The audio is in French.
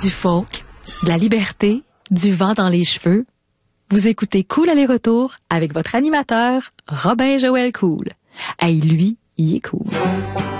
Du folk, de la liberté, du vent dans les cheveux. Vous écoutez Cool aller-retour avec votre animateur, Robin Joël Cool. Hey, lui, il est cool.